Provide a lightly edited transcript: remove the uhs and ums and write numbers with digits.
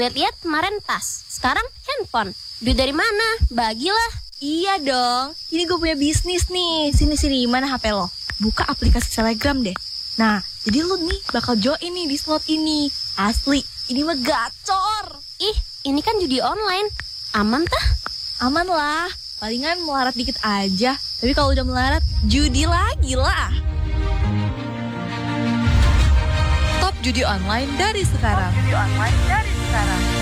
Lihat-lihat kemarin tas, sekarang handphone. Duit dari mana? Bagilah. Iya dong, ini gue punya bisnis nih. Sini, mana HP lo? Buka aplikasi Telegram deh. Nah, jadi lu nih bakal join nih di slot ini. Asli, ini mah gacor. Ih, ini kan judi online. Aman tah? Aman lah, palingan melarat dikit aja. Tapi kalau udah melarat, judi lagi lah. Top judi online dari sekarang.